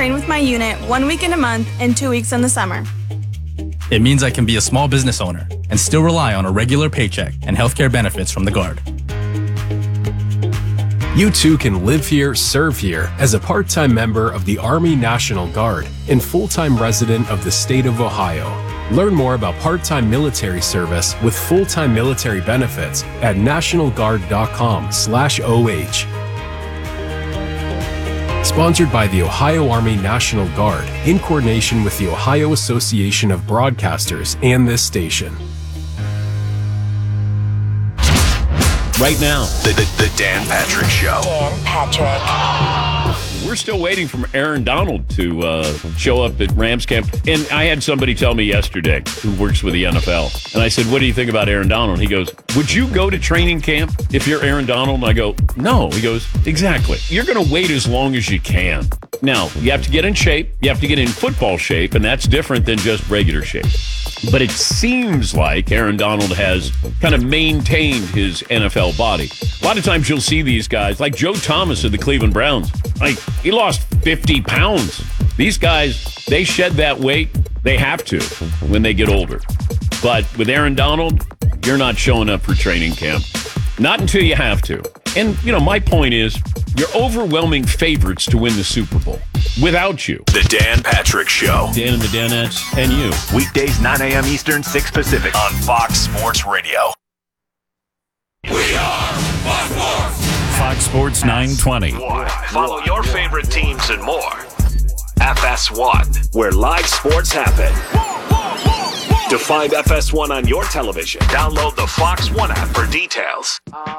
train with my unit 1 weekend a month and 2 weeks in the summer. It means I can be a small business owner and still rely on a regular paycheck and healthcare benefits from the Guard. You too can live here, serve here as a part-time member of the Army National Guard and full-time resident of the state of Ohio. Learn more about part-time military service with full-time military benefits at nationalguard.com/OH. Sponsored by the Ohio Army National Guard in coordination with the Ohio Association of Broadcasters and this station. Right now, the Dan Patrick Show. Dan Patrick. We're still waiting for Aaron Donald to show up at Rams camp. And I had somebody tell me yesterday who works with the NFL. And I said, what do you think about Aaron Donald? He goes, would you go to training camp if you're Aaron Donald? And I go, no. He goes, exactly. You're going to wait as long as you can. Now, you have to get in shape. You have to get in football shape. And that's different than just regular shape. But it seems like Aaron Donald has kind of maintained his NFL body. A lot of times you'll see these guys, like Joe Thomas of the Cleveland Browns. Like, he lost 50 pounds. These guys, they shed that weight. They have to when they get older. But with Aaron Donald, you're not showing up for training camp. Not until you have to. And, my point is, you're overwhelming favorites to win the Super Bowl. Without you. The Dan Patrick Show. Dan and the Danettes and you. Weekdays 9 a.m. Eastern, 6 Pacific on Fox Sports Radio. We are Fox Sports. Fox Sports 920. Follow your favorite teams and more. FS1, where live sports happen. To find FS1 on your television, download the Fox One app for details.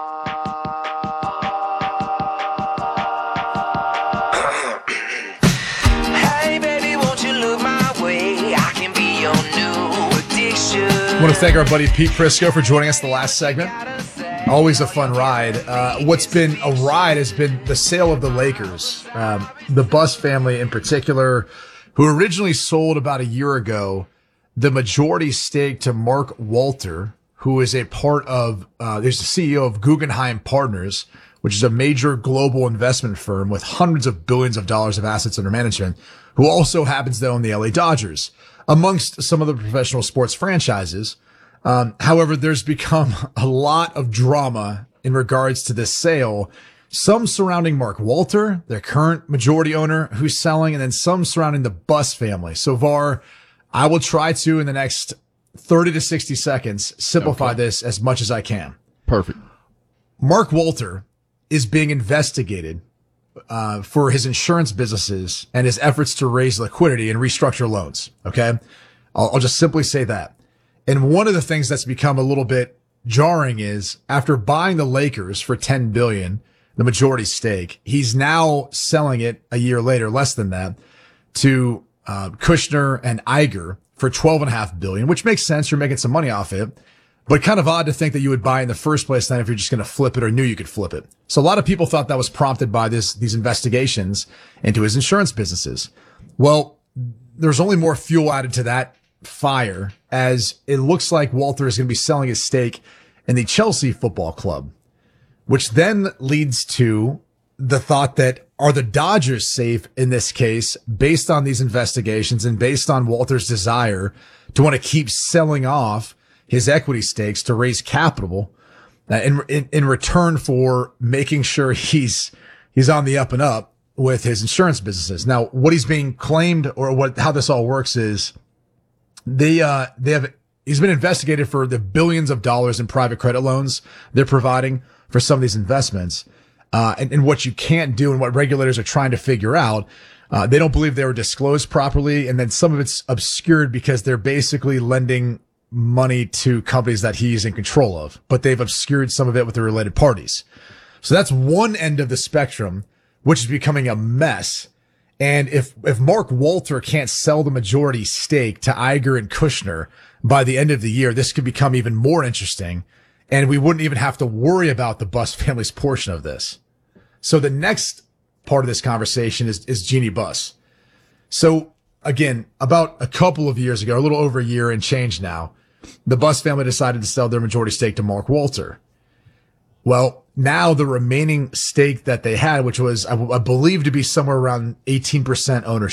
I want to thank our buddy Pete Prisco for joining us the last segment. Always a fun ride. What's been a ride has been the sale of the Lakers. The Buss family in particular, who originally sold about a year ago the majority stake to Mark Walter, who is a part of, there's the CEO of Guggenheim Partners, which is a major global investment firm with hundreds of billions of dollars of assets under management, who also happens to own the LA Dodgers, amongst some of the professional sports franchises. However, there's become a lot of drama in regards to this sale, some surrounding Mark Walter, their current majority owner who's selling, and then some surrounding the Buss family. So Var, I will try to, in the next 30 to 60 seconds, simplify this as much as I can. Perfect. Mark Walter is being investigated for his insurance businesses and his efforts to raise liquidity and restructure loans. Okay. I'll just simply say that. And one of the things that's become a little bit jarring is after buying the Lakers for $10 billion, the majority stake, he's now selling it a year later, less than that, to Kushner and Iger for $12.5 billion, which makes sense. You're making some money off it, but kind of odd to think that you would buy in the first place then if you're just going to flip it or knew you could flip it. So a lot of people thought that was prompted by these investigations into his insurance businesses. Well, there's only more fuel added to that fire, as it looks like Walter is going to be selling his stake in the Chelsea Football Club, which then leads to the thought that are the Dodgers safe in this case based on these investigations and based on Walter's desire to want to keep selling off his equity stakes to raise capital in return for making sure he's on the up and up with his insurance businesses. Now, what he's being claimed or how this all works is he's been investigated for the billions of dollars in private credit loans they're providing for some of these investments. And what you can't do and what regulators are trying to figure out, they don't believe they were disclosed properly. And then some of it's obscured because they're basically lending money to companies that he's in control of, but they've obscured some of it with the related parties. So that's one end of the spectrum, which is becoming a mess. And if Mark Walter can't sell the majority stake to Iger and Kushner by the end of the year, this could become even more interesting. And we wouldn't even have to worry about the Buss family's portion of this. So the next part of this conversation is Jeannie Buss. So again, about a couple of years ago, a little over a year and change now, the Buss family decided to sell their majority stake to Mark Walter. Well, now the remaining stake that they had, which was, I believe to be somewhere around 18% ownership,